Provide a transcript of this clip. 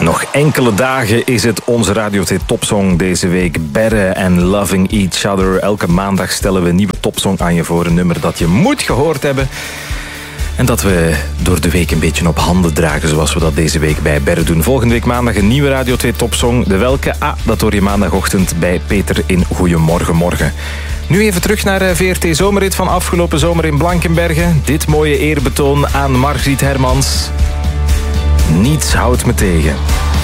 Nog enkele dagen is het onze Radio 2 Topsong deze week. Berre en Loving Each Other. Elke maandag stellen we een nieuwe topsong aan je voor. Een nummer dat je moet gehoord hebben. En dat we door de week een beetje op handen dragen, zoals we dat deze week bij Berre doen. Volgende week maandag een nieuwe Radio 2 Topsong. De welke? Dat hoor je maandagochtend bij Peter in Goeiemorgen Morgen. Nu even terug naar VRT Zomerrit van afgelopen zomer in Blankenberge. Dit mooie eerbetoon aan Margriet Hermans. Niets houdt me tegen.